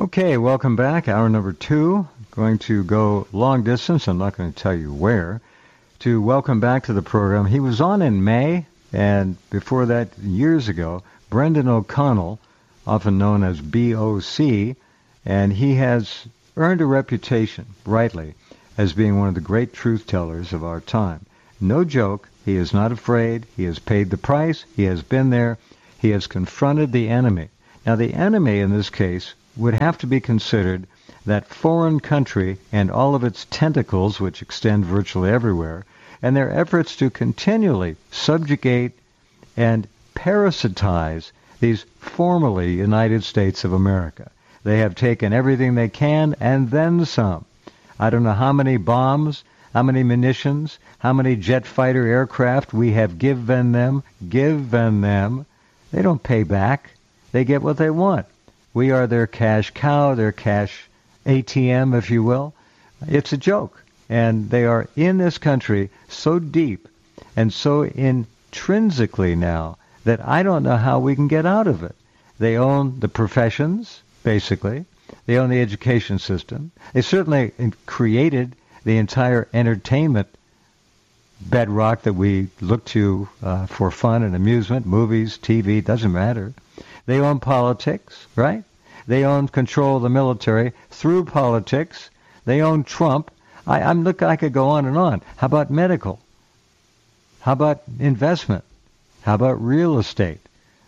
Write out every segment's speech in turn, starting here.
Okay, welcome back. Hour number 2. Going to go long distance. I'm not going to tell you where. To welcome back to the program. He was on in May, and before that, years ago, Brendan O'Connell, often known as BOC, and he has earned a reputation, rightly, as being one of the great truth tellers of our time. No joke. He is not afraid. He has paid the price. He has been there. He has confronted the enemy. Now, the enemy in this case would have to be considered that foreign country and all of its tentacles, which extend virtually everywhere, and their efforts to continually subjugate and parasitize these formerly United States of America. They have taken everything they can and then some. I don't know how many bombs, how many munitions, how many jet fighter aircraft we have given them. They don't pay back. They get what they want. We are their cash cow, their cash ATM, if you will. It's a joke. And they are in this country so deep and so intrinsically now that I don't know how we can get out of it. They own the professions, basically. They own the education system. They certainly created the entire entertainment bedrock that we look to for fun and amusement, movies, TV, doesn't matter. They own politics, right? They own control of the military through politics. They own Trump. I could go on and on. How about medical? How about investment? How about real estate?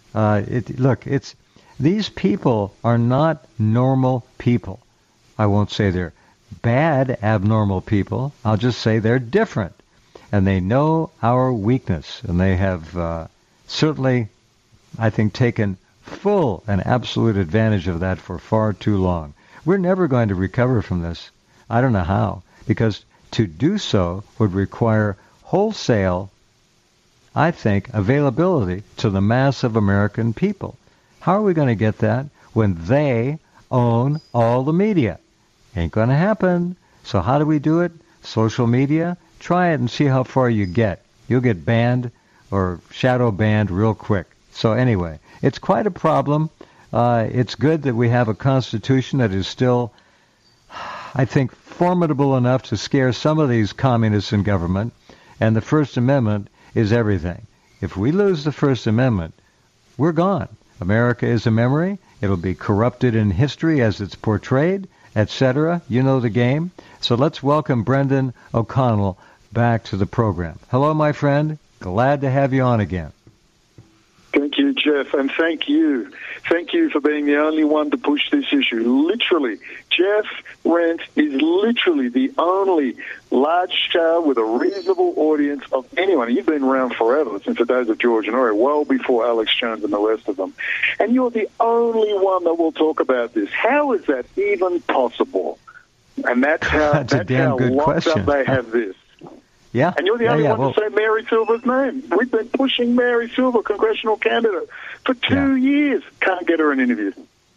These people are not normal people. I won't say they're bad, abnormal people. I'll just say they're different. And they know our weakness. And they have certainly, I think, taken full and absolute advantage of that for far too long. We're never going to recover from this. I don't know how. Because to do so would require wholesale, I think, availability to the mass of American people. How are we going to get that when they own all the media? Ain't going to happen. So how do we do it? Social media? Try it and see how far you get. You'll get banned or shadow banned real quick. So anyway, it's quite a problem. It's good that we have a Constitution that is still, I think, formidable enough to scare some of these communists in government. And the First Amendment is everything. If we lose the First Amendment, we're gone. America is a memory. It'll be corrupted in history as it's portrayed, etc. You know the game. So let's welcome Brendan O'Connell back to the program. Hello, my friend. Glad to have you on again. Thank you, Jeff, and thank you. Thank you for being the only one to push this issue. Literally, Jeff Rense is literally the only large show with a reasonable audience of anyone. You've been around forever, since the days of George Honore, well before Alex Jones and the rest of them. And you're the only one that will talk about this. How is that even possible? And that's how, that's how locked question. Up they have this. Yeah. And you're the only one to say Mary Silver's name. We've been pushing Mary Silver, congressional candidate, for 2 years. Can't get her an interview.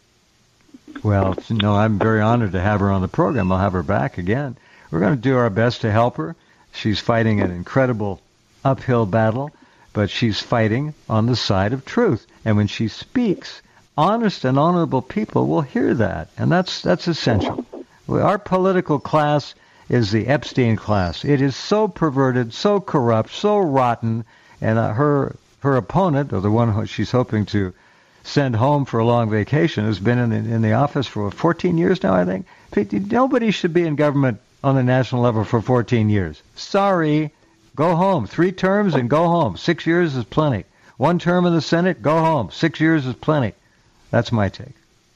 Well, no, I'm very honored to have her on the program. I'll have her back again. We're going to do our best to help her. She's fighting an incredible uphill battle, but she's fighting on the side of truth. And when she speaks, honest and honorable people will hear that, and that's essential. Our political class is the Epstein class. It is so perverted, so corrupt, so rotten, and her opponent, or the one who she's hoping to send home for a long vacation, has been in the office for 14 years now, I think. Nobody should be in government on the national level for 14 years. Sorry. Go home. 3 terms and go home. 6 years is plenty. 1 term in the Senate, go home. 6 years is plenty. That's my take.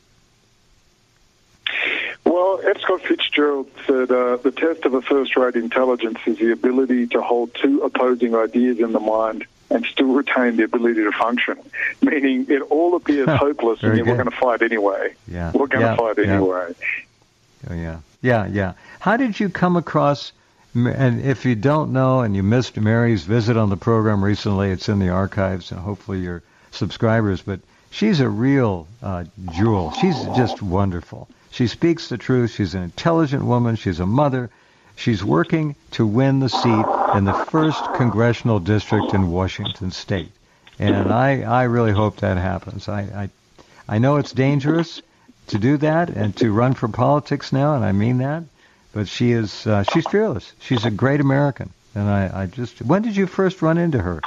Well, F. Scott Fitzgerald said the test of a first-rate intelligence is the ability to hold 2 opposing ideas in the mind and still retain the ability to function, meaning it all appears hopeless and we're going to fight anyway. Yeah. We're going to fight anyway. Oh, yeah. How did you come across, and if you don't know and you missed Mary's visit on the program recently, it's in the archives and hopefully your subscribers, but she's a real jewel. She's just wonderful. She speaks the truth. She's an intelligent woman. She's a mother. She's working to win the seat in the 1st Congressional District in Washington State. And I really hope that happens. I know it's dangerous, to do that and to run for politics now, and I mean that. But she's fearless. She's a great American. And I just, when did you first run into her?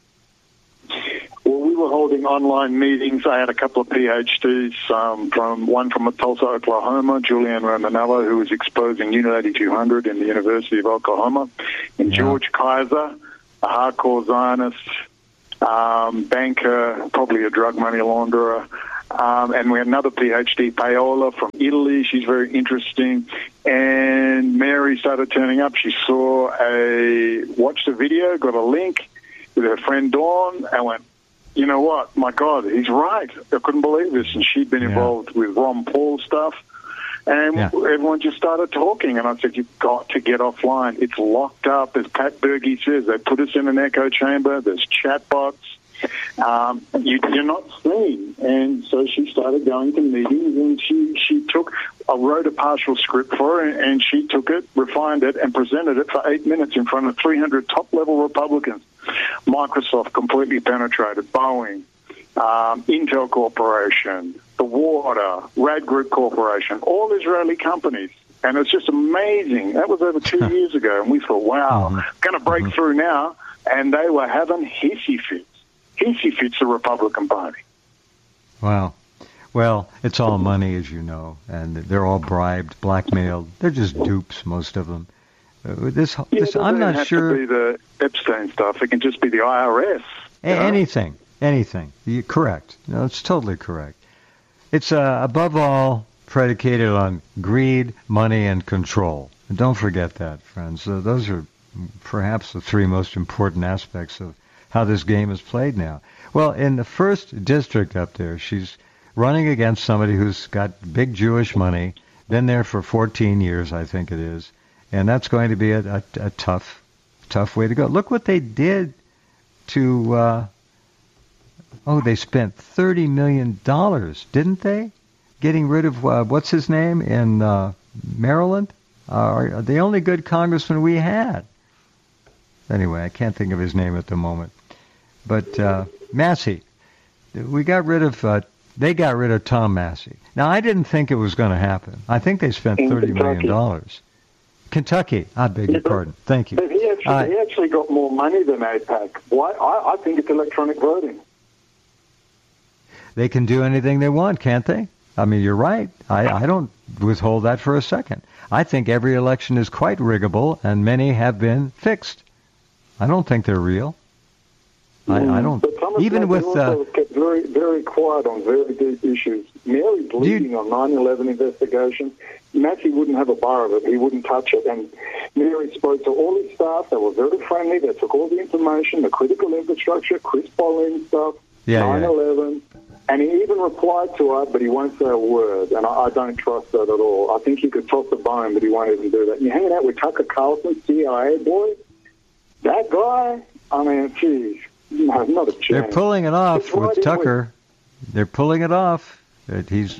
Well, we were holding online meetings. I had a couple of PhDs, one from Tulsa, Oklahoma, Julian Romanello, who was exposing Unit 8200 in the University of Oklahoma, and George Kaiser, a hardcore Zionist, banker, probably a drug money launderer. And we had another PhD, Paola, from Italy. She's very interesting. And Mary started turning up. She watched a video, got a link with her friend Dawn, and went, you know what? My God, he's right. I couldn't believe this. And she'd been involved with Ron Paul stuff. And everyone just started talking. And I said, you've got to get offline. It's locked up. As Pat Berge says, they put us in an echo chamber. There's chatbots. You're not seen. And so she started going to meetings, and I wrote a partial script for her, and she took it, refined it, and presented it for 8 minutes in front of 300 top-level Republicans. Microsoft completely penetrated, Boeing, Intel Corporation, The Water, Rad Group Corporation, all Israeli companies. And it's just amazing. That was over 2 years ago, and we thought, wow, going to break through now. And they were having hissy fits. Hissy fits the Republican Party. Wow. Well, it's all money, as you know, and they're all bribed, blackmailed. They're just dupes, most of them. I'm not sure. It doesn't have to be the Epstein stuff. It can just be the IRS. Anything. You're correct. No, it's totally correct. It's above all predicated on greed, money, and control. And don't forget that, friends. Those are perhaps the three most important aspects of how this game is played now. Well, in the first district up there, she's running against somebody who's got big Jewish money, been there for 14 years, I think it is, and that's going to be a tough way to go. Look what they did to, they spent $30 million, didn't they? Getting rid of, what's his name, in Maryland? The only good congressman we had. Anyway, I can't think of his name at the moment. But Massey, they got rid of Tom Massey. Now, I didn't think it was going to happen. I think they spent $30 million. Kentucky, I beg your pardon. Thank you. But he actually got more money than AIPAC. Why? I think it's electronic voting. They can do anything they want, can't they? I mean, you're right. I don't withhold that for a second. I think every election is quite riggable, and many have been fixed. I don't think they're real. I don't. But Thomas even with also kept very, very quiet on very deep issues. Mary's leading on 9/11 investigation. Massey wouldn't have a bar of it. He wouldn't touch it. And Mary spoke to all his staff. They were very friendly. They took all the information, the critical infrastructure, Chris Boleyn stuff, 9/11. And he even replied to her, but he won't say a word. And I don't trust that at all. I think he could toss a bone, but he won't even do that. And you're hanging out with Tucker Carlson, CIA boy. That guy, I mean, geez. No, not a chance. They're pulling it off with Tucker. They're pulling it off. He's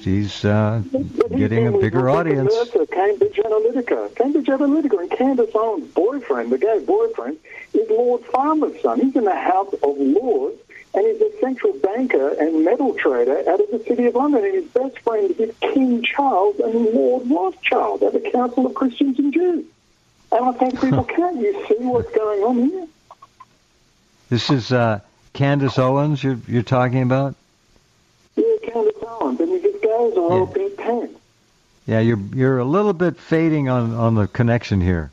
getting a bigger audience. Cambridge Analytica, and Candace Owens' boyfriend, the gay boyfriend, is Lord Farmer's son. He's in the House of Lords, and he's a central banker and metal trader out of the City of London. And his best friend is King Charles and Lord Rothschild at the Council of Christians and Jews. And I think people, can't you see what's going on here? This is Candace Owens you're talking about? Yeah, Candace Owens, and he just goes on all big pen. Yeah, you're a little bit fading on the connection here.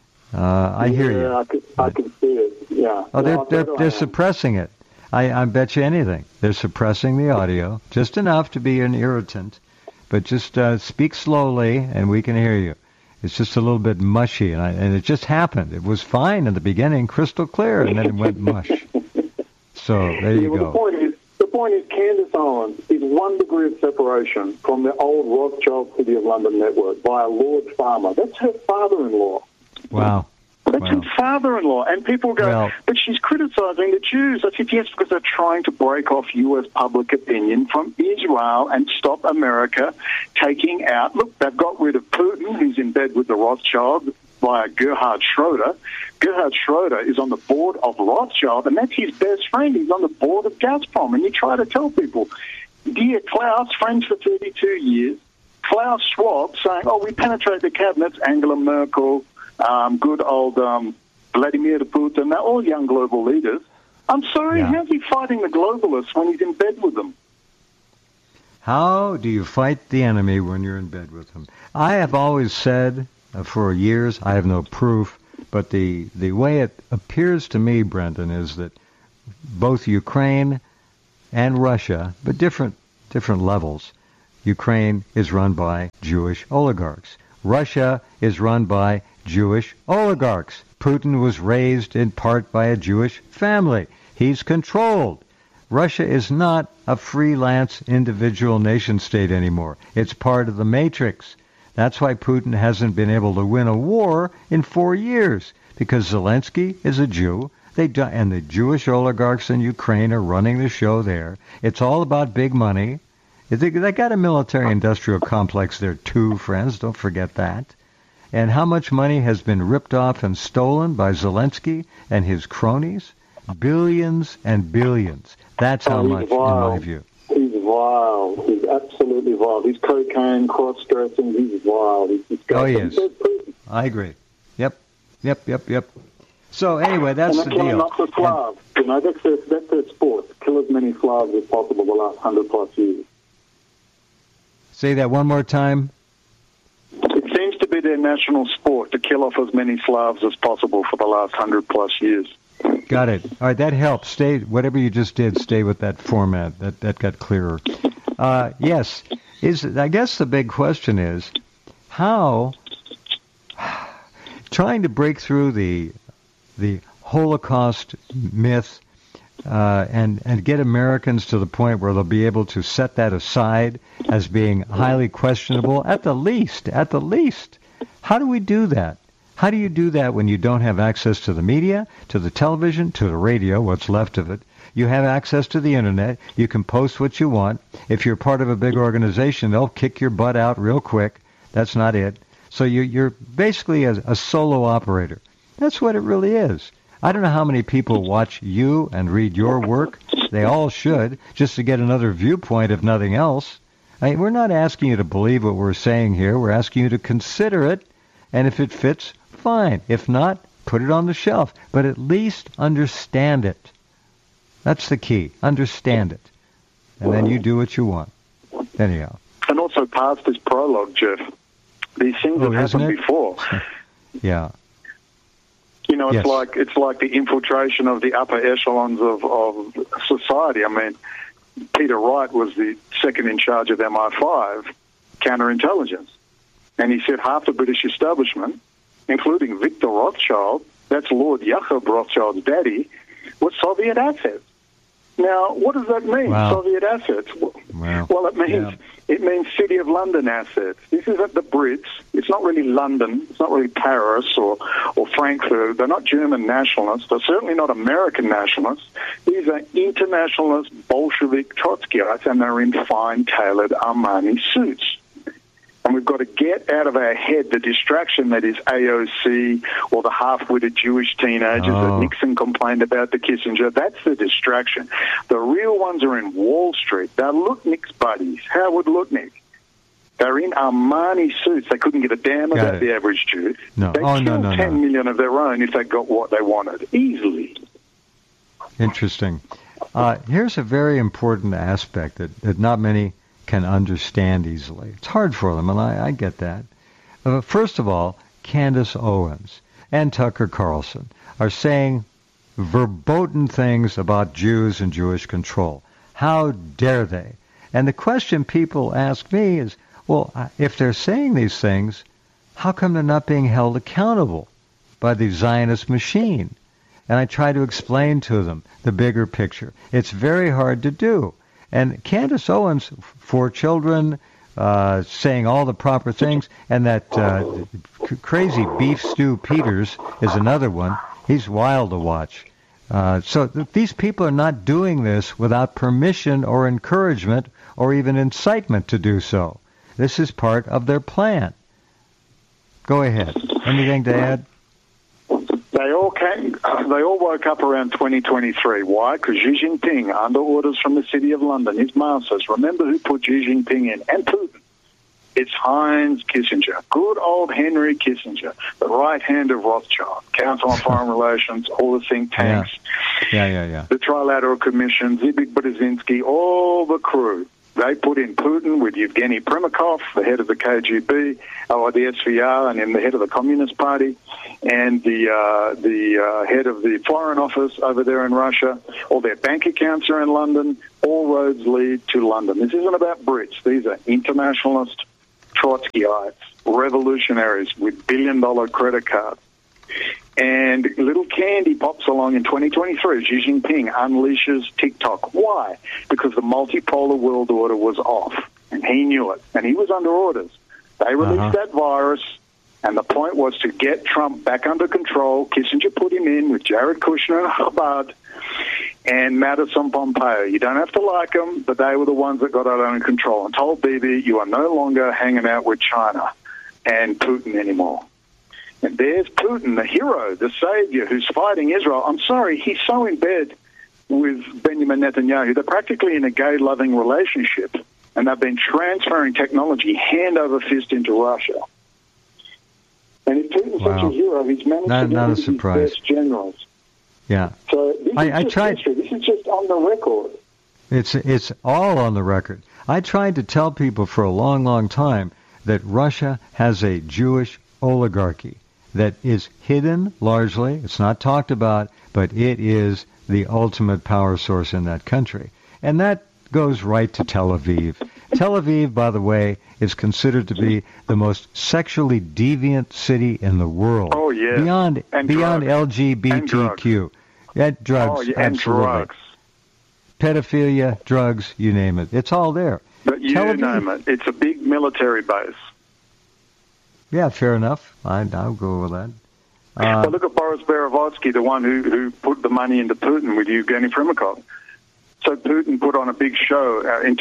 I hear you. Yeah, I can see it. Yeah. Oh, they're suppressing it. I bet you anything. They're suppressing the audio just enough to be an irritant, but just speak slowly and we can hear you. It's just a little bit mushy, and it just happened. It was fine in the beginning, crystal clear, and then it went mush. So there you go. The point is, Candace Owens is 1 degree of separation from the old Rothschild City of London network by a Lord Farmer. That's her father-in-law. Wow. That's his father-in-law. And people go, but she's criticizing the Jews. I said, yes, because they're trying to break off U.S. public opinion from Israel and stop America taking out. Look, they've got rid of Putin, who's in bed with the Rothschild, via Gerhard Schroeder. Gerhard Schroeder is on the board of Rothschild, and that's his best friend. He's on the board of Gazprom. And you try to tell people, Dear Klaus, friends for 32 years, Klaus Schwab saying, oh, we penetrate the cabinets, Angela Merkel, good old Vladimir Putin, they're all young global leaders. I'm sorry, how's he fighting the globalists when he's in bed with them? How do you fight the enemy when you're in bed with them? I have always said for years, I have no proof, but the way it appears to me, Brendan, is that both Ukraine and Russia, but different levels, Ukraine is run by Jewish oligarchs. Russia is run by Jewish oligarchs. Putin was raised in part by a Jewish family. He's controlled. Russia is not a freelance individual nation state anymore. It's part of the matrix. That's why Putin hasn't been able to win a war in 4 years, because Zelensky is a Jew, and the Jewish oligarchs in Ukraine are running the show there. It's all about big money. They got a military-industrial complex there too, friends. Don't forget that. And how much money has been ripped off and stolen by Zelensky and his cronies? Billions and billions. That's how much, in my view. He's wild. He's absolutely wild. He's cocaine, cross-dressing. He's wild. Oh, he is. I agree. Yep. So anyway, that's the deal. Not the Slavs. That's their sport. Kill as many Slavs as possible the last 100+ years. Say that one more time. It seems to be their national sport to kill off as many Slavs as possible for the last 100+ years. Got it. All right, that helps. Stay, whatever you just did, stay with that format. That got clearer. Yes. I guess the big question is how trying to break through the Holocaust myth and get Americans to the point where they'll be able to set that aside as being highly questionable at the least. How do we do that? How do you do that when you don't have access to the media, to the television, to the radio, what's left of it? You have access to the Internet. You can post what you want. If you're part of a big organization, they'll kick your butt out real quick. That's not it. So you're basically a solo operator. That's what it really is. I don't know how many people watch you and read your work. They all should, just to get another viewpoint, if nothing else. I mean, we're not asking you to believe what we're saying here. We're asking you to consider it, and if it fits, fine. If not, put it on the shelf. But at least understand it. That's the key. Understand it. And then you do what you want. Anyhow. And also past this prologue, Jeff. These things have happened before. Yeah. You know, it's like the infiltration of the upper echelons of society. I mean, Peter Wright was the second in charge of MI5, counterintelligence. And he said half the British establishment, including Victor Rothschild, that's Lord Jacob Rothschild's daddy, was Soviet assets. Now, what does that mean, Soviet assets? Wow. Well, it means City of London assets. This isn't the Brits. It's not really London. It's not really Paris or Frankfurt. They're not German nationalists. They're certainly not American nationalists. These are internationalist Bolshevik Trotskyites, and they're in fine tailored Armani suits. And we've got to get out of our head the distraction that is AOC or the half-witted Jewish teenagers that Nixon complained about to Kissinger. That's the distraction. The real ones are in Wall Street. They're Lutnick's buddies. Howard Lutnick. They're in Armani suits. They couldn't give a damn about the average Jew. No. They'd kill 10 million of their own if they got what they wanted. Easily. Interesting. Here's a very important aspect that not many can understand easily. It's hard for them, and I get that. First of all, Candace Owens and Tucker Carlson are saying verboten things about Jews and Jewish control. How dare they? And the question people ask me is, well, if they're saying these things, how come they're not being held accountable by the Zionist machine? And I try to explain to them the bigger picture. It's very hard to do. And Candace Owens, 4 children, saying all the proper things, and that crazy Beef Stew Peters is another one. He's wild to watch. So these people are not doing this without permission or encouragement or even incitement to do so. This is part of their plan. Go ahead. Anything to add? They They all woke up around 2023. Why? Because Xi Jinping, under orders from the City of London, his masters, remember who put Xi Jinping in, and Putin? It's Heinz Kissinger, good old Henry Kissinger, the right hand of Rothschild, Council on Foreign Relations, all the think tanks, the Trilateral Commission, Zbig Brzezinski, all the crew. They put in Putin with Yevgeny Primakov, the head of the KGB, or the SVR, and then the head of the Communist Party, and the head of the Foreign Office over there in Russia. All their bank accounts are in London. All roads lead to London. This isn't about Brits. These are internationalist Trotskyites, revolutionaries with billion-dollar credit cards. And little candy pops along in 2023. Xi Jinping unleashes TikTok. Why? Because the multipolar world order was off, and he knew it, and he was under orders. They released that virus, and the point was to get Trump back under control. Kissinger put him in with Jared Kushner and Chabad and Madison Pompeo. You don't have to like them, but they were the ones that got it under control and told Bibi, you are no longer hanging out with China and Putin anymore. And there's Putin, the hero, the savior, who's fighting Israel. I'm sorry, he's so in bed with Benjamin Netanyahu. They're practically in a gay-loving relationship, and they've been transferring technology hand over fist into Russia. And if Putin's such a hero, he's managed to get his best generals. Yeah. So this is just on the record. It's all on the record. I tried to tell people for a long, long time that Russia has a Jewish oligarchy that is hidden largely. It's not talked about, but it is the ultimate power source in that country. And that goes right to Tel Aviv. Tel Aviv, by the way, is considered to be the most sexually deviant city in the world. Oh, yeah. Beyond LGBTQ. And drugs, absolutely. Drugs. Pedophilia, drugs, you name it. It's all there. But you name it. It's a big military base. Yeah, fair enough. I'll go with that. Well, look at Boris Berezovsky, the one who put the money into Putin with Yevgeny Primakov. So Putin put on a big show. In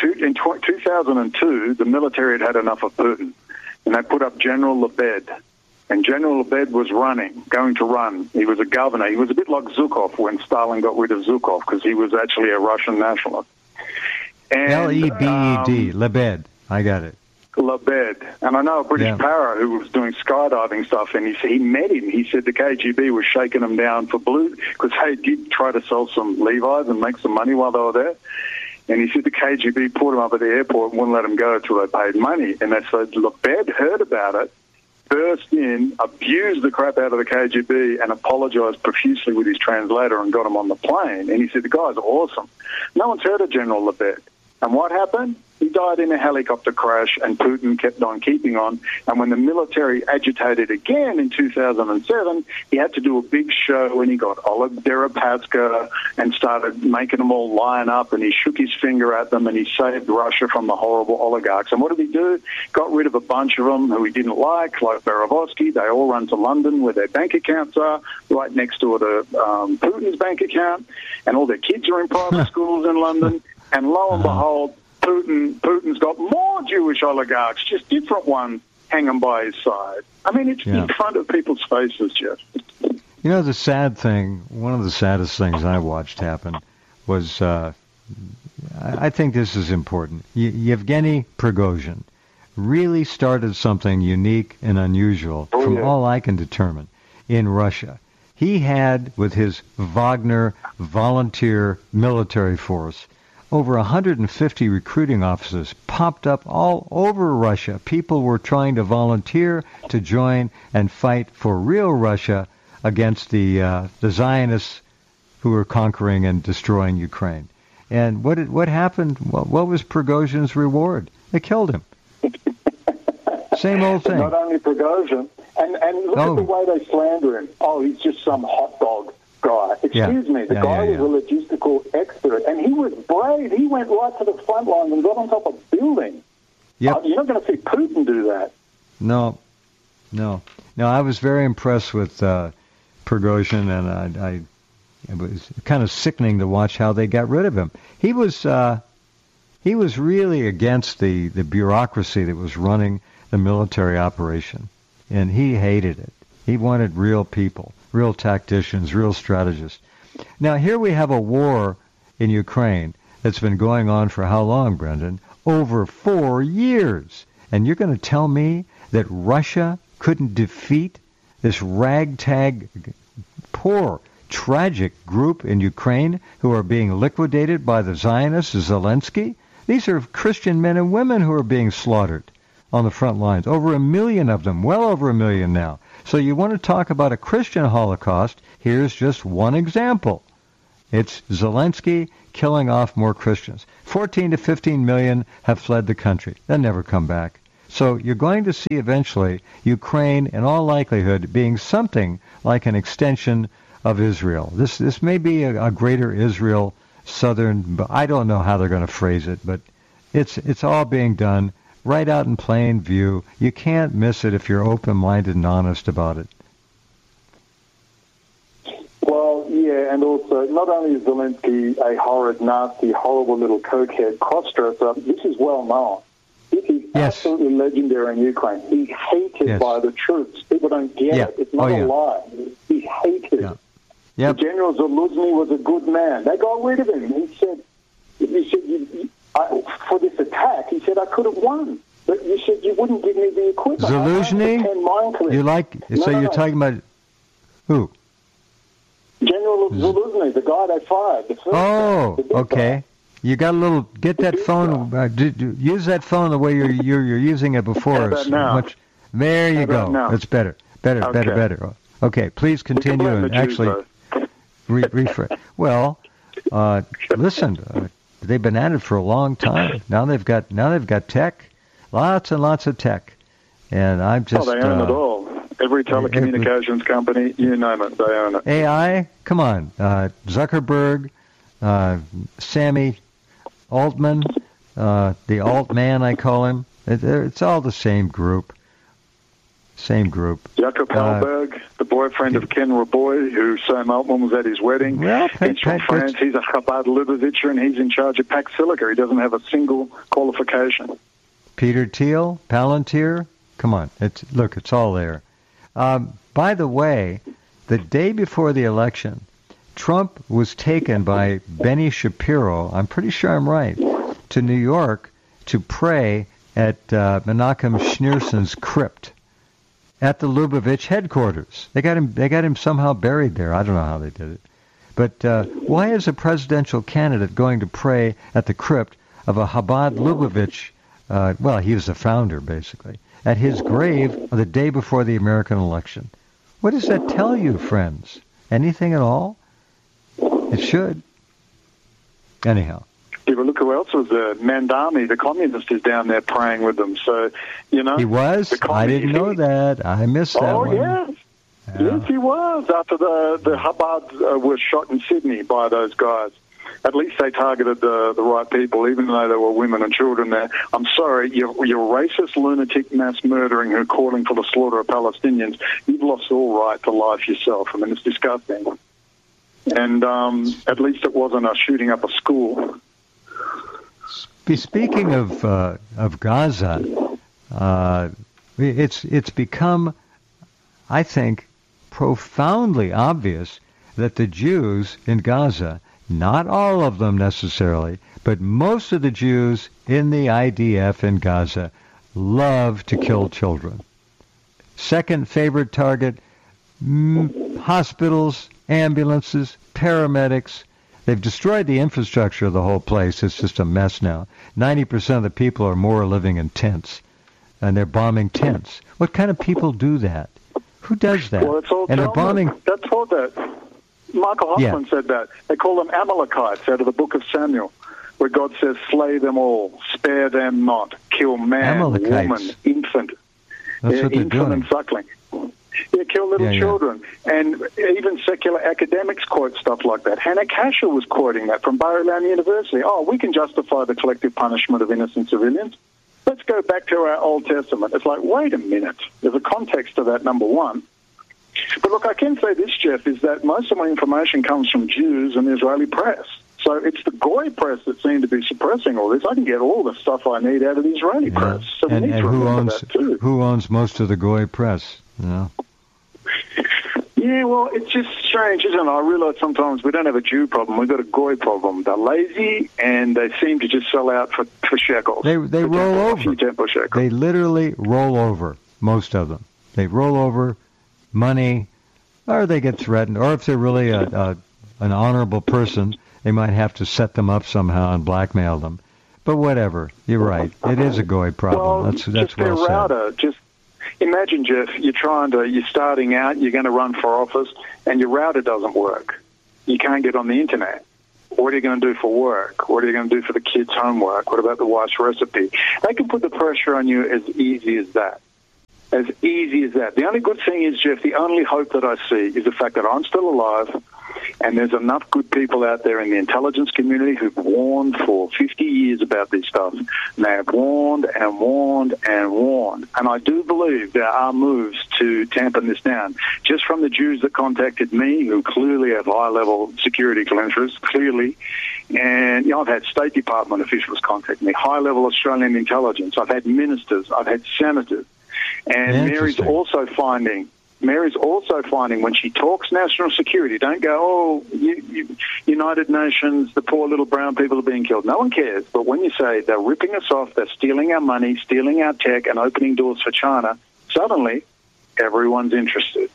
2002, the military had enough of Putin, and they put up General Lebed. And General Lebed was going to run. He was a governor. He was a bit like Zhukov when Stalin got rid of Zhukov, because he was actually a Russian nationalist. Lebed, Lebed. I got it. Lebed. And I know a British para who was doing skydiving stuff, and he met him. He said the KGB was shaking him down for blue, because they did try to sell some Levi's and make some money while they were there. And he said the KGB put him up at the airport and wouldn't let him go until they paid money. And they said Lebed heard about it, burst in, abused the crap out of the KGB, and apologized profusely with his translator and got him on the plane. And he said, the guy's awesome. No one's heard of General Lebed. And what happened? He died in a helicopter crash, and Putin kept on keeping on. And when the military agitated again in 2007, he had to do a big show, and he got Oleg Deripaska and started making them all line up, and he shook his finger at them, and he saved Russia from the horrible oligarchs. And what did he do? Got rid of a bunch of them who he didn't like Berezovsky. They all run to London where their bank accounts are, right next door to Putin's bank account, and all their kids are in private schools in London. And lo and behold, Putin's got more Jewish oligarchs, just different ones, hanging by his side. I mean, it's in front of people's faces, Jeff. You know, the sad thing, one of the saddest things I watched happen was, I think this is important. Yevgeny Prigozhin really started something unique and unusual, from all I can determine, in Russia. He had, with his Wagner volunteer military force, over 150 recruiting offices popped up all over Russia. People were trying to volunteer to join and fight for real Russia against the Zionists who were conquering and destroying Ukraine. And what happened? What was Prigozhin's reward? They killed him. Same old thing. Not only Prigozhin, and look at the way they slander him. Oh, he's just some hot dog guy. Excuse me, the guy was a logistical expert, and he was brave. He went right to the front line and got on top of buildings. Yep. You're not going to see Putin do that. No. I was very impressed with Prigozhin, and it was kind of sickening to watch how they got rid of him. He was really against the bureaucracy that was running the military operation, and he hated it. He wanted real people. real tacticians, real strategists. Now, here we have a war in Ukraine that's been going on for how long, Brendan? Over 4 years. And you're going to tell me that Russia couldn't defeat this ragtag, poor, tragic group in Ukraine who are being liquidated by the Zionists, Zelensky? These are Christian men and women who are being slaughtered on the front lines. Over 1 million of them, well over 1 million now. So you want to talk about a Christian Holocaust? Here's just one example. It's Zelensky killing off more Christians. 14 to 15 million have fled the country. They'll never come back. So you're going to see eventually Ukraine, in all likelihood, being something like an extension of Israel. This may be a greater Israel, southern, but I don't know how they're going to phrase it, but it's all being done right out in plain view. You can't miss it if you're open-minded and honest about it. Well, yeah, and also, not only is Zelensky a horrid, nasty, horrible little cokehead cross-dresser, this is well known. This is absolutely legendary in Ukraine. He's hated by the troops. People don't get it. It's not a lie. He's hated. Yeah. Yep. The General Zaluzny was a good man. They got rid of him. He said for this attack, he said, I could have won. But you said you wouldn't give me the equipment. Zaluzny? You like, so you're talking about who? General Zaluzny, the guy they fired. The first okay. guy. You got a little. Get that phone. Use that phone the way you're using it before. How about now? There you go. Now? It's better. Better. Okay, please continue and actually refresh. Well, listen. They've been at it for a long time. Now they've got tech, lots and lots of tech, and I'm just. They own it all. Every telecommunications company, you name it, they own it. AI, come on, Zuckerberg, Sammy Altman, the Altman I call him. It's all the same group. Jakob Hellberg, the boyfriend of Ken Raboy, who Sam Altman was at his wedding. Well, he's from France. He's a Chabad Lubavitcher, and he's in charge of Pax Silica. He doesn't have a single qualification. Peter Thiel, Palantir, come on. It's all there. By the way, the day before the election, Trump was taken by Benny Shapiro, I'm pretty sure I'm right, to New York to pray at Menachem Schneerson's crypt at the Lubavitch headquarters. They got him somehow buried there. I don't know how they did it. But why is a presidential candidate going to pray at the crypt of a Chabad Lubavitch? Well, he was the founder, basically, at his grave the day before the American election. What does that tell you, friends? Anything at all? It should. Anyhow. Yeah, but look who else was there. Mandami, the communist, is down there praying with them. So, you know. He was? I didn't know that. I missed that one. Oh, yes. Yeah. Yes, he was. After the Chabad was shot in Sydney by those guys. At least they targeted the right people, even though there were women and children there. I'm sorry, you're racist, lunatic, mass murdering who are calling for the slaughter of Palestinians. You've lost all right to life yourself. I mean, it's disgusting. And at least it wasn't a shooting up a school. Speaking of Gaza, it's become, I think, profoundly obvious that the Jews in Gaza, not all of them necessarily, but most of the Jews in the IDF in Gaza love to kill children. Second favorite target, hospitals, ambulances, paramedics. They've destroyed the infrastructure of the whole place. It's just a mess now. 90% of the people or more are living in tents, and they're bombing tents. What kind of people do that? Who does that? Well, it's all and they're bombing. That's all that. Michael Hoffman said that. They call them Amalekites out of the book of Samuel, where God says, slay them all, spare them not, kill man, woman, infant. That's what they're doing. And suckling. Yeah, kill little children. And even secular academics quote stuff like that. Hannah Kasher was quoting that from Bar-Ilan University. Oh, we can justify the collective punishment of innocent civilians. Let's go back to our Old Testament. It's like, wait a minute. There's a context to that, number one. But look, I can say this, Jeff, is that most of my information comes from Jews and the Israeli press. So it's the Goy press that seem to be suppressing all this. I can get all the stuff I need out of the Israeli press. So and who owns most of the Goy press? Yeah, well, it's just strange, isn't it? I realise sometimes we don't have a Jew problem, we've got a Goy problem. They're lazy, and they seem to just sell out for shekels. They roll over. They literally roll over, most of them. They roll over money, or they get threatened, or if they're really an honorable person, they might have to set them up somehow and blackmail them. But whatever, you're right. It is a Goy problem. Well, that's just well their said. router. Just imagine, Jeff, you're starting out, you're going to run for office, and your router doesn't work. You can't get on the internet. What are you going to do for work? What are you going to do for the kids' homework? What about the wife's recipe? They can put the pressure on you as easy as that. As easy as that. The only good thing is, Jeff, the only hope that I see is the fact that I'm still alive, and there's enough good people out there in the intelligence community who've warned for 50 years about this stuff. And they have warned and warned and warned. And I do believe there are moves to tampen this down. Just from the Jews that contacted me, who clearly have high-level security clearances, clearly. And, I've had State Department officials contact me, high-level Australian intelligence. I've had ministers. I've had senators. And Mary's also finding when she talks national security, don't go, United Nations, the poor little brown people are being killed. No one cares. But when you say they're ripping us off, they're stealing our money, stealing our tech, and opening doors for China, suddenly everyone's interested.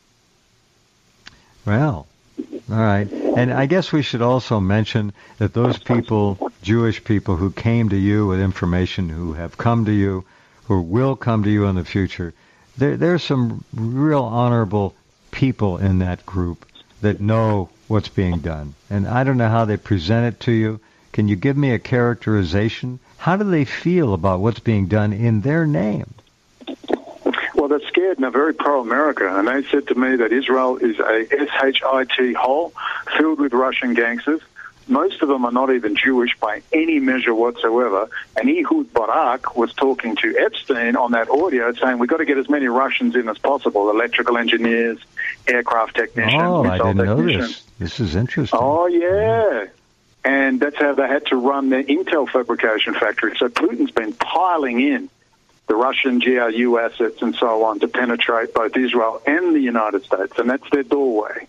Well, all right. And I guess we should also mention that those people, Jewish people who came to you with information, who have come to you, who will come to you in the future, there's some real honorable people in that group that know what's being done. And I don't know how they present it to you. Can you give me a characterization? How do they feel about what's being done in their name? Well, they're scared and they're very pro-America. And they said to me that Israel is a SHIT hole filled with Russian gangsters. Most of them are not even Jewish by any measure whatsoever. And Ehud Barak was talking to Epstein on that audio saying, we've got to get as many Russians in as possible, electrical engineers, aircraft technicians, missile I didn't know technicians. this. This is interesting. Oh, yeah. And that's how they had to run their Intel fabrication factory. So Putin's been piling in the Russian GRU assets and so on to penetrate both Israel and the United States. And that's their doorway.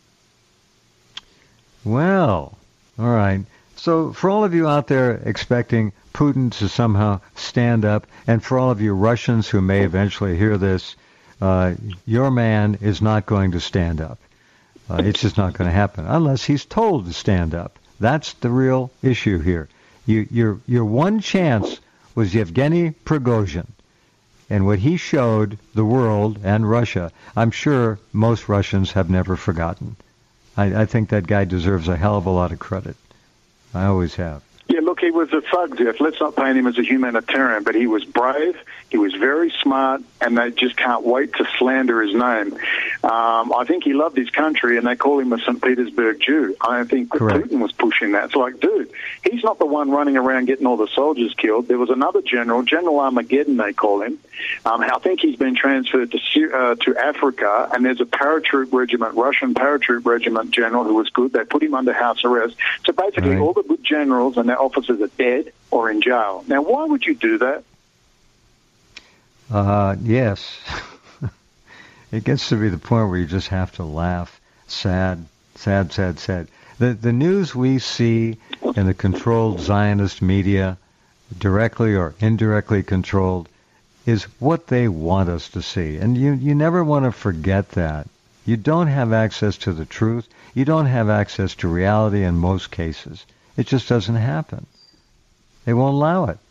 Well, all right. So for all of you out there expecting Putin to somehow stand up, and for all of you Russians who may eventually hear this, your man is not going to stand up. It's just not going to happen unless he's told to stand up. That's the real issue here. Your one chance was Yevgeny Prigozhin. And what he showed the world and Russia, I'm sure most Russians have never forgotten. I think that guy deserves a hell of a lot of credit. I always have. Yeah, look, he was a thug, Jeff. Let's not paint him as a humanitarian, but he was brave, he was very smart, and they just can't wait to slander his name. I think he loved his country, and they call him a St. Petersburg Jew. I think Putin was pushing that. It's like, dude, he's not the one running around getting all the soldiers killed. There was another general, General Armageddon, they call him. I think he's been transferred to Africa, and there's a paratroop regiment, Russian paratroop regiment general who was good. They put him under house arrest. So basically all the good generals and their officers are dead or in jail. Now, why would you do that? Yes. It gets to be the point where you just have to laugh. Sad, sad, sad, sad. The news we see in the controlled Zionist media, directly or indirectly controlled, is what they want us to see. And you never want to forget that. You don't have access to the truth. You don't have access to reality in most cases. It just doesn't happen. They won't allow it.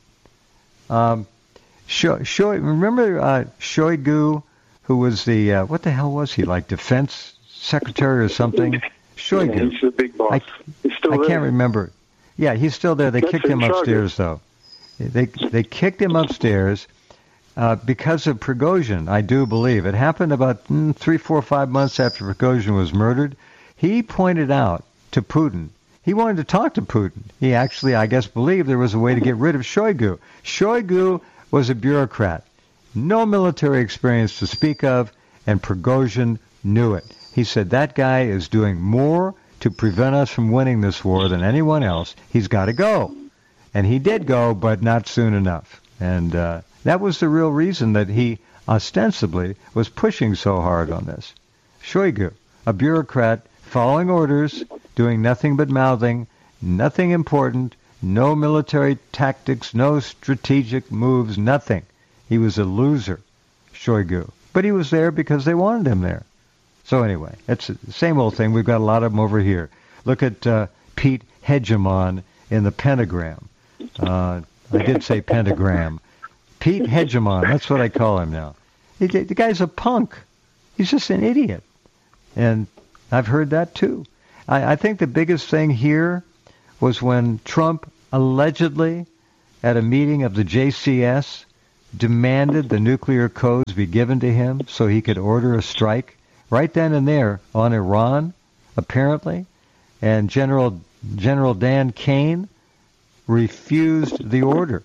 Remember Shoigu, who was the, what the hell was he, like defense secretary or something? Shoigu. Yeah, he's the big boss. He's still there. I can't remember. Yeah, he's still there. They kicked him upstairs, though. They kicked him upstairs because of Prigozhin, I do believe. It happened about 3, 4, 5 months after Prigozhin was murdered. He pointed out to Putin, he wanted to talk to Putin. He actually, I guess, believed there was a way to get rid of Shoigu. Shoigu was a bureaucrat, no military experience to speak of, and Prigozhin knew it. He said, that guy is doing more to prevent us from winning this war than anyone else. He's got to go. And he did go, but not soon enough. And that was the real reason that he ostensibly was pushing so hard on this. Shoigu, a bureaucrat following orders, doing nothing but mouthing, nothing important, no military tactics, no strategic moves, nothing. He was a loser, Shoigu. But he was there because they wanted him there. So anyway, it's the same old thing. We've got a lot of them over here. Look at Pete Hegemon in the pentagram. I did say pentagram. Pete Hegemon, that's what I call him now. The guy's a punk. He's just an idiot. And I've heard that too. I think the biggest thing here was when Trump allegedly, at a meeting of the JCS, demanded the nuclear codes be given to him so he could order a strike right then and there on Iran, apparently. And General Dan Kane refused the order,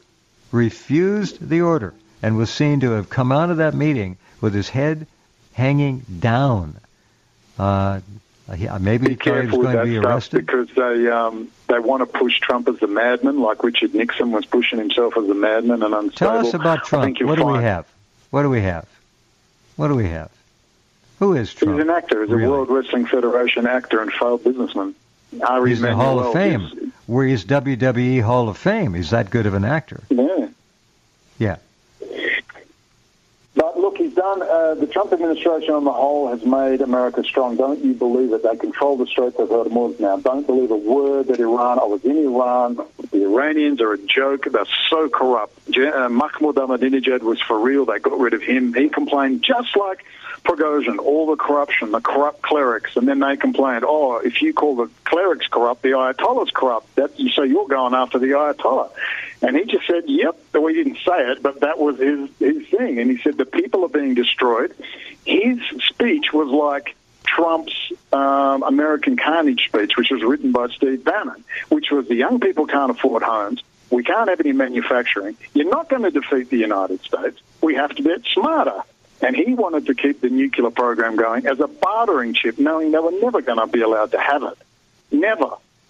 and was seen to have come out of that meeting with his head hanging down. Maybe he thought he was going to be arrested. Because they want to push Trump as the madman, like Richard Nixon was pushing himself as a madman and unstable. Tell us about Trump. What do we have? Who is Trump? He's an actor. He's a World Wrestling Federation actor and failed businessman. He's in the Hall of Fame. Where he's WWE Hall of Fame. He's that good of an actor. Yeah. But look, he's done, the Trump administration on the whole has made America strong. Don't you believe it? They control the Straits of Hormuz now. Don't believe a word that Iran, I was in Iran. The Iranians are a joke. They're so corrupt. Mahmoud Ahmadinejad was for real. They got rid of him. He complained just like Prigozhin, all the corruption, the corrupt clerics, and then they complained, if you call the clerics corrupt, the Ayatollah's corrupt, so you're going after the Ayatollah. And he just said, yep, well, he didn't say it, but that was his thing. And he said the people are being destroyed. His speech was like Trump's American Carnage speech, which was written by Steve Bannon, which was the young people can't afford homes. We can't have any manufacturing. You're not going to defeat the United States. We have to get smarter. And he wanted to keep the nuclear program going as a bartering chip, knowing they were never going to be allowed to have it. Never.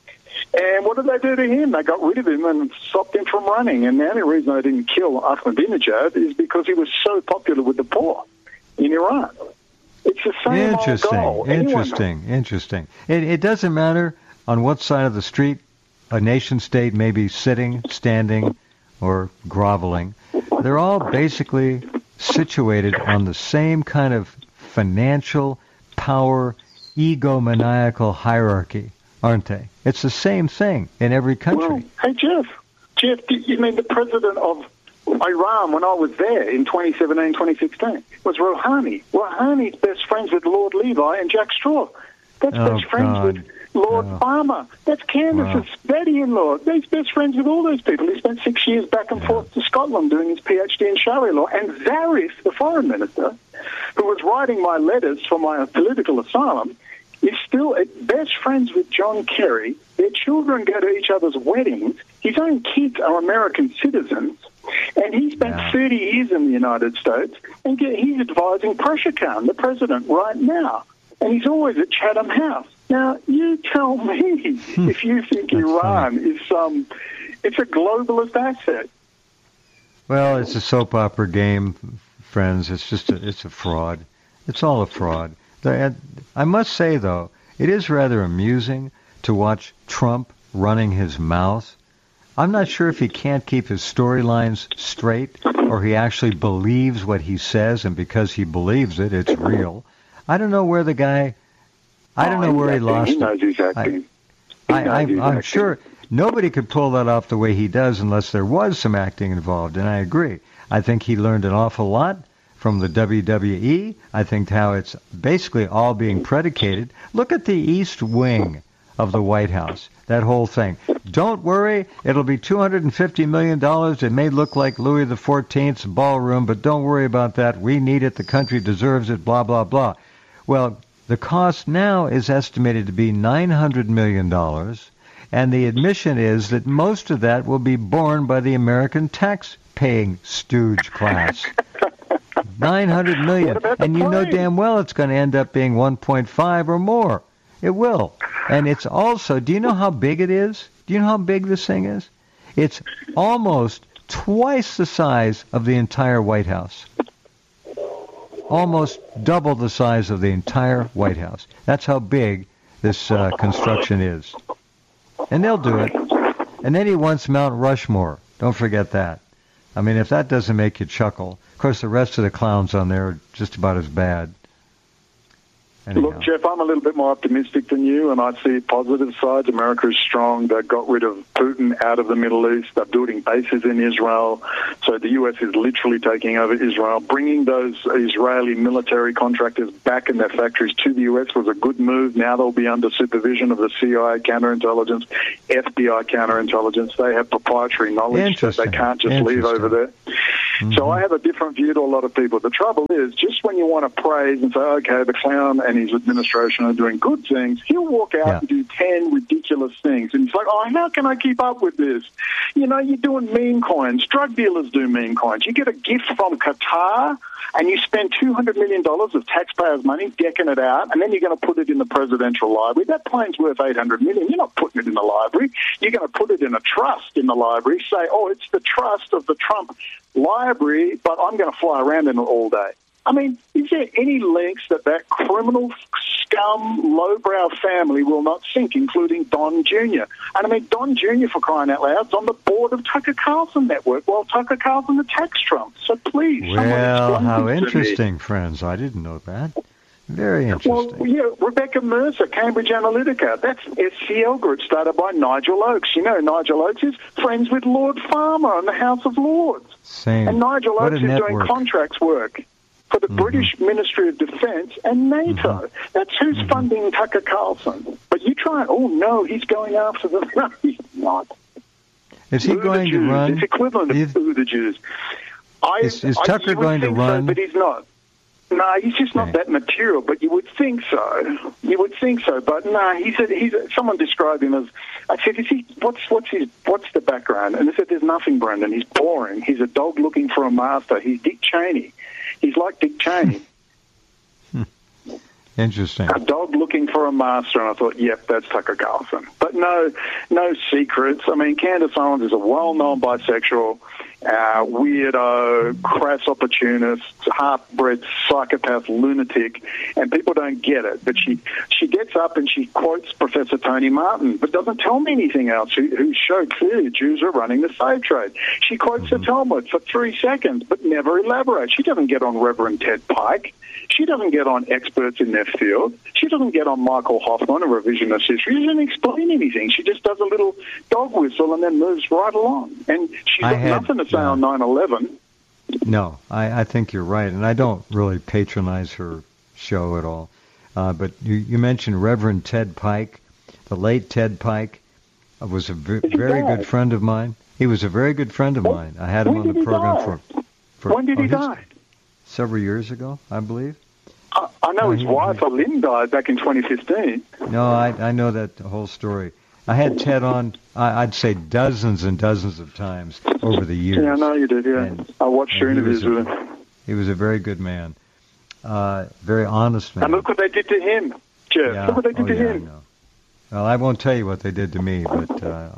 And what did they do to him? They got rid of him and stopped him from running. And the only reason they didn't kill Ahmadinejad is because he was so popular with the poor in Iran. It's the same old goal. Interesting. It doesn't matter on what side of the street a nation-state may be sitting, standing, or groveling. They're all basically situated on the same kind of financial power, egomaniacal hierarchy, aren't they? It's the same thing in every country. Well, hey, Jeff, you mean the president of Iran, when I was there in 2017, 2016, was Rouhani. Rouhani's best friends with Lord Levi and Jack Straw. That's best friends with Lord Palmer. That's Candace's daddy-in-law. He's best friends with all those people. He spent 6 years back and forth to Scotland doing his PhD in Sharia law. And Zarif, the foreign minister, who was writing my letters for my political asylum, is still best friends with John Kerry. Their children go to each other's weddings. His own kids are American citizens. And he spent 30 years in the United States. And he's advising Prasad Khan, the president, right now. And he's always at Chatham House. Now, you tell me if you think Iran is it's a globalist asset. Well, it's a soap opera game, friends. It's a fraud. It's all a fraud. I must say, though, it is rather amusing to watch Trump running his mouth. I'm not sure if he can't keep his storylines straight or he actually believes what he says, and because he believes it, it's real. I don't know where the guy... I don't know where he lost it. He knows he's acting. I'm sure nobody could pull that off the way he does unless there was some acting involved, and I agree. I think he learned an awful lot from the WWE. I think how it's basically all being predicated. Look at the East Wing of the White House, that whole thing. Don't worry, it'll be $250 million. It may look like Louis XIV's ballroom, but don't worry about that. We need it. The country deserves it, blah, blah, blah. Well, the cost now is estimated to be $900 million, and the admission is that most of that will be borne by the American tax-paying stooge class. $900 million, and you know damn well it's going to end up being 1.5 or more. It will. And it's also, do you know how big it is? Do you know how big this thing is? It's almost twice the size of the entire White House. almost double the size of the entire White House. That's how big this construction is. And they'll do it. And then he wants Mount Rushmore. Don't forget that. I mean, if that doesn't make you chuckle, of course the rest of the clowns on there are just about as bad. Anyhow. Look, Jeff, I'm a little bit more optimistic than you, and I see positive sides. America is strong. They got rid of Putin out of the Middle East. They're building bases in Israel. So the U.S. is literally taking over Israel. Bringing those Israeli military contractors back in their factories to the U.S. was a good move. Now they'll be under supervision of the CIA counterintelligence, FBI counterintelligence. They have proprietary knowledge that they can't just leave over there. Mm-hmm. So I have a different view to a lot of people. The trouble is, just when you want to praise and say, okay, the clown and his administration are doing good things, he'll walk out and do 10 ridiculous things. And it's like, oh, how can I keep up with this? You know, you're doing meme coins. Drug dealers do meme coins. You get a gift from Qatar and you spend $200 million of taxpayers' money decking it out, and then you're going to put it in the presidential library. That plane's worth $800 million. You're not putting it in the library. You're going to put it in a trust in the library. Say, oh, it's the trust of the Trump library, but I'm going to fly around in it all day. I mean, is there any links that criminal scum, lowbrow family will not sink, including Don Jr.? And I mean, Don Jr., for crying out loud, is on the board of Tucker Carlson Network while Tucker Carlson attacks Trump. So please, well, how interesting, friends. I didn't know that. Very interesting. Well, yeah, Rebecca Mercer, Cambridge Analytica. That's SCL Group, started by Nigel Oakes. You know, Nigel Oakes is friends with Lord Farmer on the House of Lords. Same. And Nigel Oakes is doing contracts work for the British Ministry of Defence and NATO. That's who's funding Tucker Carlson. But you try, oh no, he's going after them. No, he's not. Is he going to run? It's equivalent of the Jews. Is Tucker going to run? So, but he's not. No, he's just not that material, but you would think so. You would think so, but no, someone described him as, I said, what's the background? And they said, there's nothing, Brendan. He's boring. He's a dog looking for a master. He's Dick Cheney. He's like Dick Cheney. Interesting. A dog looking for a master, and I thought, yep, that's Tucker Carlson. But no secrets. I mean, Candace Owens is a well-known bisexual, weirdo, crass opportunist, half-bred psychopath lunatic, and people don't get it. But she gets up and she quotes Professor Tony Martin, but doesn't tell me anything else, who showed clearly Jews are running the slave trade. She quotes the Talmud for 3 seconds, but never elaborates. She doesn't get on Reverend Ted Pike. She doesn't get on experts in their field. She doesn't get on Michael Hoffman, a revisionist history. She doesn't explain anything. She just does a little dog whistle and then moves right along. And she's got nothing to say on 9/11. No, I think you're right. And I don't really patronize her show at all. But you mentioned Reverend Ted Pike. The late Ted Pike was a very good friend of mine. He was a very good friend of mine. I had him on the program for when did he die? Several years ago, I believe. I know his wife, Lynn, died back in 2015. No, I know that whole story. I had Ted on, I'd say dozens and dozens of times over the years. Yeah, I know you did, yeah. I watched your interviews with him. He was a very good man. Very honest man. And look what they did to him, Jeff. Yeah. Look what they did to him. I know. Well, I won't tell you what they did to me, but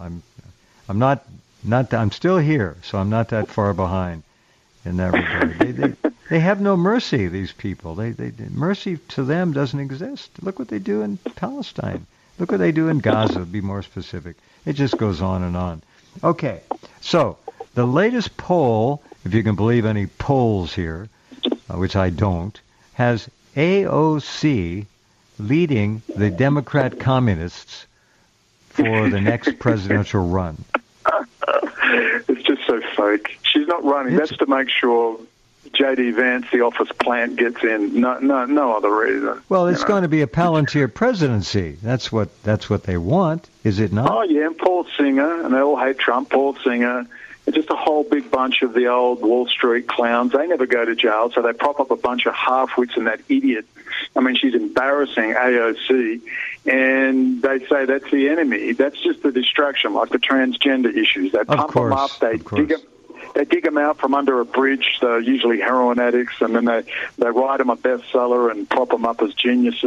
I'm still here, so I'm not that far behind in that regard. They have no mercy, these people. Mercy to them doesn't exist. Look what they do in Palestine. Look what they do in Gaza, to be more specific. It just goes on and on. Okay, so the latest poll, if you can believe any polls here, which I don't, has AOC leading the Democrat communists for the next presidential run. It's just so fake. She's not running. That's to make sure J.D. Vance, the office plant, gets in. No other reason. Well, it's going to be a Palantir presidency. That's what they want, is it not? Oh, yeah, and Paul Singer, and they all hate Trump, Paul Singer. It's just a whole big bunch of the old Wall Street clowns. They never go to jail, so they prop up a bunch of half-wits and that idiot. I mean, she's embarrassing, AOC, and they say that's the enemy. That's just the distraction, like the transgender issues. They pump them up, they dig them out from under a bridge. They're usually heroin addicts, and then they write them a bestseller and prop them up as geniuses.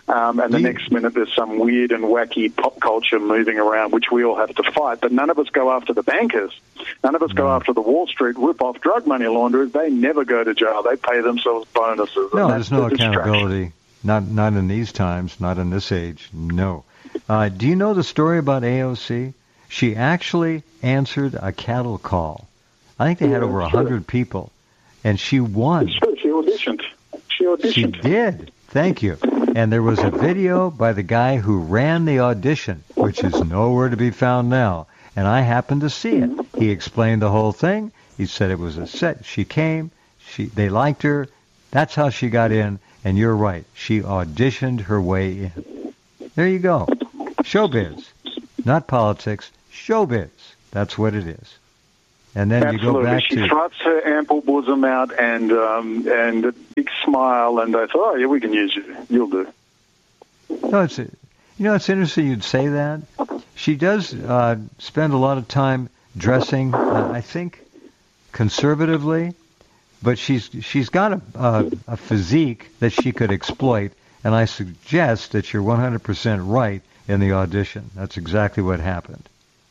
And the next minute there's some weird and wacky pop culture moving around, which we all have to fight. But none of us go after the bankers. None of us go after the Wall Street rip-off drug money launderers. They never go to jail. They pay themselves bonuses. No, there's no accountability. Not in these times, not in this age, no. Do you know the story about AOC? She actually answered a cattle call. I think they had over 100 people, and she won. It's true. She auditioned. She did. Thank you. And there was a video by the guy who ran the audition, which is nowhere to be found now. And I happened to see it. He explained the whole thing. He said it was a set. She came. They liked her. That's how she got in. And you're right. She auditioned her way in. There you go. Showbiz. Not politics. Showbiz. That's what it is. And then Absolutely. You go back she to... She thrusts her ample bosom out and a big smile, and they thought, oh, yeah, we can use you. You'll do. No, it's interesting you'd say that. She does spend a lot of time dressing, I think, conservatively, but she's got a physique that she could exploit, and I suggest that you're 100% right in the audition. That's exactly what happened.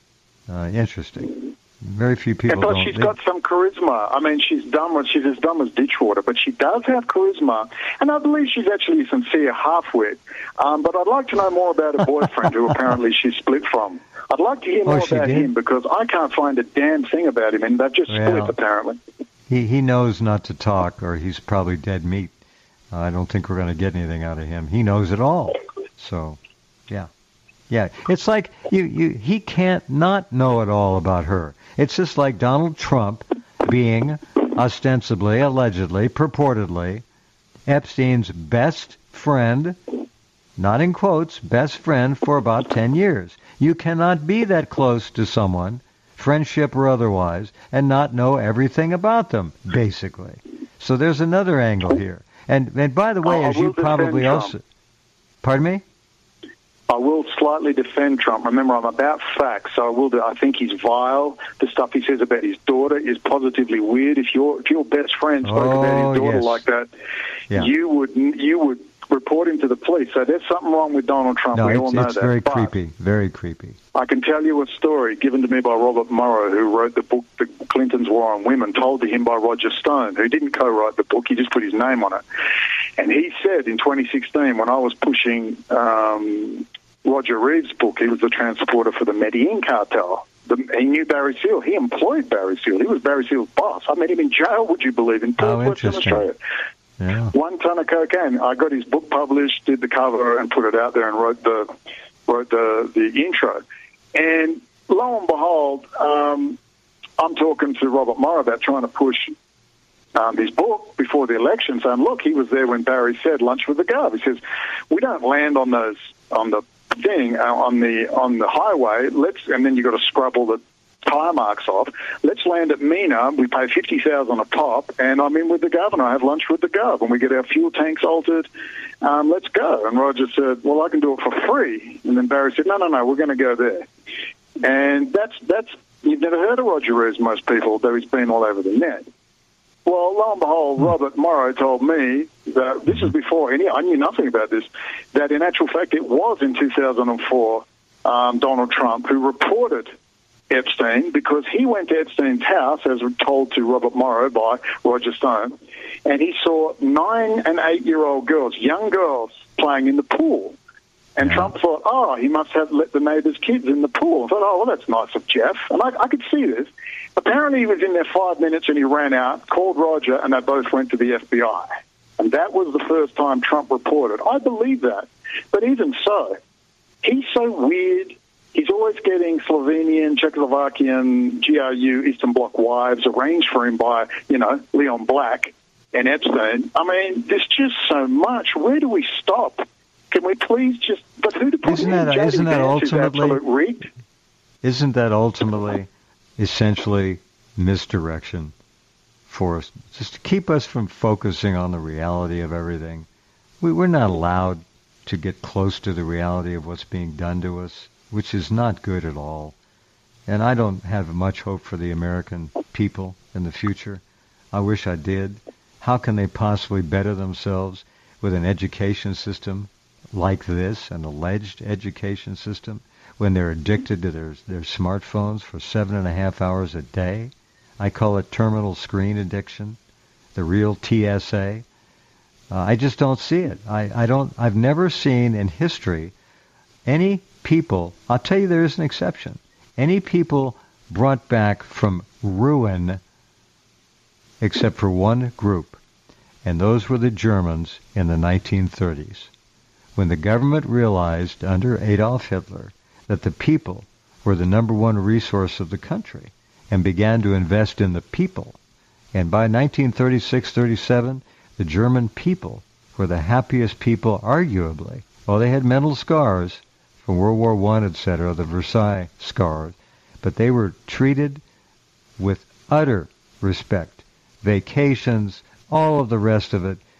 Interesting. Very few people don't. She's got some charisma. I mean, she's as dumb as ditchwater, but she does have charisma, and I believe she's actually a sincere half-wit. But I'd like to know more about her boyfriend, who apparently she's split from. I'd like to hear more about him, because I can't find a damn thing about him, and they've just split, apparently. He knows not to talk, or he's probably dead meat. I don't think we're going to get anything out of him. He knows it all. So, yeah. Yeah, it's like he can't not know it all about her. It's just like Donald Trump being ostensibly, allegedly, purportedly, Epstein's best friend, not in quotes, best friend for about 10 years. You cannot be that close to someone, friendship or otherwise, and not know everything about them, basically. So there's another angle here. And by the way, as you probably also... Pardon me? I will slightly defend Trump. Remember, I'm about facts, so I will do. I think he's vile. The stuff he says about his daughter is positively weird. If your best friend spoke about his daughter like that, you would report him to the police. So there's something wrong with Donald Trump. No, we all know it's that. Very creepy. Very creepy. I can tell you a story given to me by Robert Morrow, who wrote the book The Clintons' War on Women, told to him by Roger Stone, who didn't co-write the book. He just put his name on it. And he said in 2016, when I was pushing Roger Reed's book, he was the transporter for the Medellin cartel. He knew Barry Seal. He employed Barry Seal. He was Barry Seal's boss. I met him in jail, would you believe, in Perth, Western Australia. Yeah. 1 ton of cocaine. I got his book published, did the cover, and put it out there, and wrote the intro. And lo and behold, I'm talking to Robert Morrow about trying to push his book before the election, saying, look, he was there when Barry said lunch with the Gov. He says, we don't land on the thing on the highway. And then you got to scrub all the tire marks off. Let's land at Mina. We pay $50,000 a pop, and I'm in with the governor. I have lunch with the Gov, and we get our fuel tanks altered. Let's go. And Roger said, well, I can do it for free. And then Barry said, no, we're going to go there. And that's you've never heard of Roger Reed, most people, though he's been all over the net. Well, lo and behold, Robert Morrow told me that this is before I knew nothing about this, that in actual fact it was in 2004 Donald Trump who reported Epstein, because he went to Epstein's house, as told to Robert Morrow by Roger Stone, and he saw 9- and 8-year-old girls, young girls, playing in the pool. And Trump thought, he must have let the neighbours' kids in the pool. I thought, well, that's nice of Jeff. And I could see this. Apparently he was in there 5 minutes and he ran out, called Roger, and they both went to the FBI. And that was the first time Trump reported. I believe that. But even so, he's so weird. He's always getting Slovenian, Czechoslovakian, GRU, Eastern Bloc wives arranged for him by, Leon Black and Epstein. I mean, there's just so much. Where do we stop? Can we please just... But who to put isn't that ultimately... rigged? Isn't that ultimately... essentially misdirection for us, just to keep us from focusing on the reality of everything. We're not allowed to get close to the reality of what's being done to us, which is not good at all. And I don't have much hope for the American people in the future. I wish I did. How can they possibly better themselves with an education system like this, an alleged education system, when they're addicted to their smartphones for 7.5 hours a day. I call it terminal screen addiction, the real TSA. I just don't see it. I've never seen in history any people, I'll tell you there is an exception, any people brought back from ruin except for one group, and those were the Germans in the 1930s, when the government realized under Adolf Hitler that the people were the number one resource of the country and began to invest in the people. And by 1936-37, the German people were the happiest people, arguably. Well, they had mental scars from World War I, etc., the Versailles scars, but they were treated with utter respect. Vacations, all of the rest of it.